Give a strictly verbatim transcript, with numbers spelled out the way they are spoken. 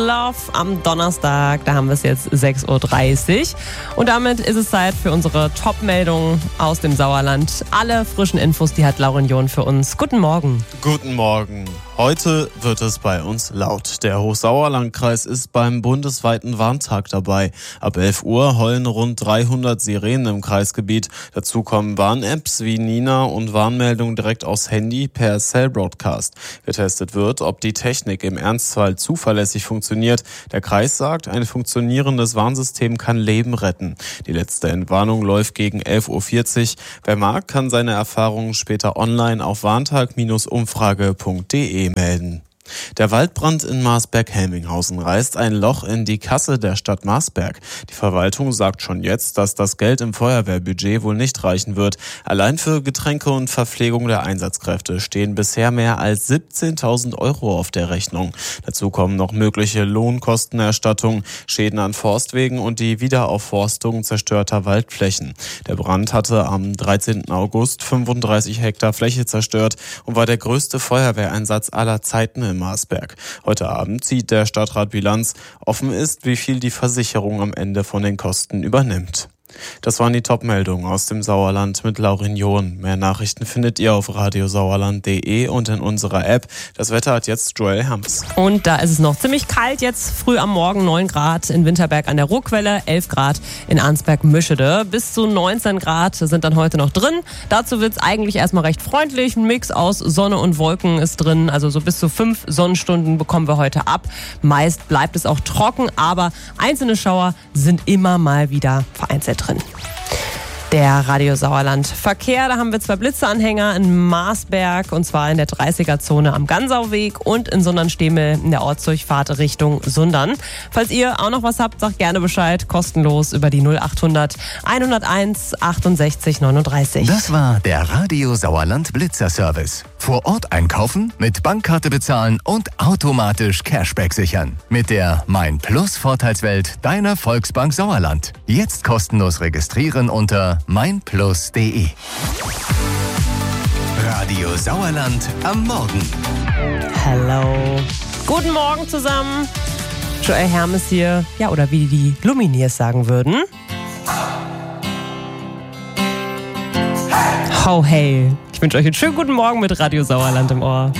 Love am Donnerstag, da haben wir es jetzt sechs Uhr dreißig und damit ist es Zeit für unsere Top-Meldung aus dem Sauerland. Alle frischen Infos, die hat Lauren John für uns. Guten Morgen. Guten Morgen. Heute wird es bei uns laut. Der Hochsauerlandkreis ist beim bundesweiten Warntag dabei. Ab elf Uhr heulen rund dreihundert Sirenen im Kreisgebiet. Dazu kommen Warn-Apps wie Nina und Warnmeldungen direkt aufs Handy per Cell Broadcast. Getestet wird, ob die Technik im Ernstfall zuverlässig funktioniert. Der Kreis sagt, ein funktionierendes Warnsystem kann Leben retten. Die letzte Entwarnung läuft gegen elf Uhr vierzig. Wer mag, kann seine Erfahrungen später online auf warntag Bindestrich umfrage Punkt de melden. Der Waldbrand in Marsberg-Helminghausen reißt ein Loch in die Kasse der Stadt Marsberg. Die Verwaltung sagt schon jetzt, dass das Geld im Feuerwehrbudget wohl nicht reichen wird. Allein für Getränke und Verpflegung der Einsatzkräfte stehen bisher mehr als siebzehntausend Euro auf der Rechnung. Dazu kommen noch mögliche Lohnkostenerstattungen, Schäden an Forstwegen und die Wiederaufforstung zerstörter Waldflächen. Der Brand hatte am dreizehnten August fünfunddreißig Hektar Fläche zerstört und war der größte Feuerwehreinsatz aller Zeiten im Marsberg. Heute Abend zieht der Stadtrat Bilanz. Offen ist, wie viel die Versicherung am Ende von den Kosten übernimmt. Das waren die Top-Meldungen aus dem Sauerland mit Lauren John. Mehr Nachrichten findet ihr auf radiosauerland punkt de und in unserer App. Das Wetter hat jetzt Joel Hams. Und da ist es noch ziemlich kalt jetzt, früh am Morgen neun Grad in Winterberg an der Ruhrquelle, elf Grad in Arnsberg-Mischede. Bis zu neunzehn Grad sind dann heute noch drin. Dazu wird es eigentlich erstmal recht freundlich. Ein Mix aus Sonne und Wolken ist drin. Also so bis zu fünf Sonnenstunden bekommen wir heute ab. Meist bleibt es auch trocken, aber einzelne Schauer sind immer mal wieder vereinzelt drin. Der Radio Sauerland Verkehr, da haben wir zwei Blitzeanhänger in Marsberg und zwar in der dreißiger-Zone am Gansauweg und in Sundern-Stehmel in der Ortsdurchfahrt Richtung Sundern. Falls ihr auch noch was habt, sagt gerne Bescheid, kostenlos über die null achthundert hunderteins achtundsechzig neununddreißig. Das war der Radio Sauerland Blitzer-Service. Vor Ort einkaufen, mit Bankkarte bezahlen und automatisch Cashback sichern. Mit der Mein Plus Vorteilswelt deiner Volksbank Sauerland. Jetzt kostenlos registrieren unter mein plus punkt de. Radio Sauerland am Morgen. Hello. Guten Morgen zusammen. Joel Hermes hier. Ja, oder wie die Lumineers sagen würden. Ho hey. Ich wünsche euch einen schönen guten Morgen mit Radio Sauerland im Ohr.